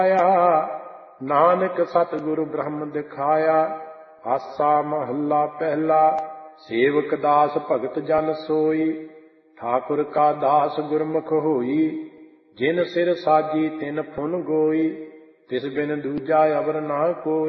ਨਾਨਕ ਸਤਿਗੁਰੂ ਬ੍ਰਹਮ ਦਿਖਾਇਆ। ਆਸਾ ਮਹੱਲਾ ਪਹਿਲਾ। ਸੇਵਕ ਦਾਸ ਭਗਤ ਜਨ ਸੋਈ, ਠਾਕੁਰ ਕਾ ਦਾਸ ਗੁਰਮੁਖ ਹੋਈ। ਜਿਨ ਸਿਰ ਸਾਜੀ ਤਿਨ ਫੁਨ ਗੋਈ, ਤਿਸ ਬਿਨ ਦੂਜਾ ਅਵਰ ਨਾ ਕੋਈ।